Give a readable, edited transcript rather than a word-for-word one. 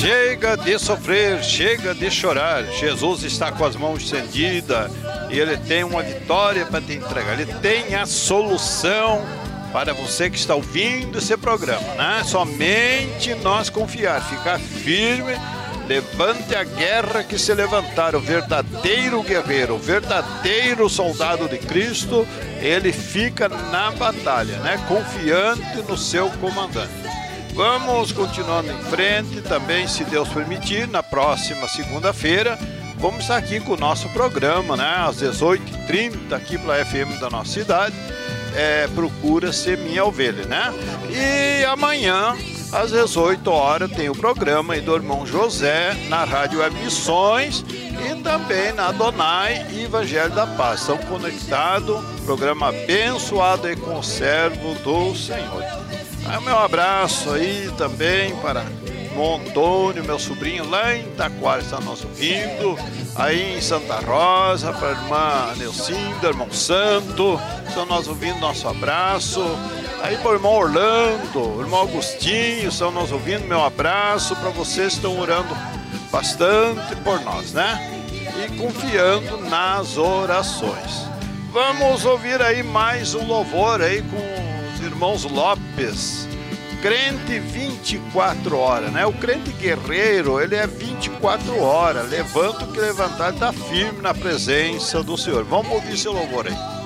Chega de sofrer, chega de chorar. Jesus está com as mãos estendidas e Ele tem uma vitória para te entregar. Ele tem a solução para você que está ouvindo esse programa, né? Somente nós confiar, ficar firme. Levante a guerra que se levantar. O verdadeiro guerreiro, o verdadeiro soldado de Cristo, ele fica na batalha, né? Confiante no seu comandante. Vamos continuando em frente também, se Deus permitir, na próxima segunda-feira, vamos estar aqui com o nosso programa, né? Às 18h30, aqui pela FM da nossa cidade, Procura Ser Minha Ovelha, né? E amanhã, às 18 horas, tem o programa aí do irmão José, na Rádio Web Missões e também na Adonai e Evangelho da Paz. Estão conectados, programa abençoado e com o servo do Senhor. Aí, meu abraço aí também para o Antônio, meu sobrinho lá em Taquara, está nos ouvindo. Aí em Santa Rosa, para a irmã Neucinda, irmão Santo, estão nos ouvindo, nosso abraço. Aí para o irmão Orlando, o irmão Agostinho, estão nos ouvindo, meu abraço para vocês que estão orando bastante por nós, né? E confiando nas orações. Vamos ouvir aí mais um louvor aí com os irmãos Lopes. Crente 24 horas, né? O crente guerreiro, ele é 24 horas. Levanta o que levantar, está firme na presença do Senhor. Vamos ouvir esse louvor aí.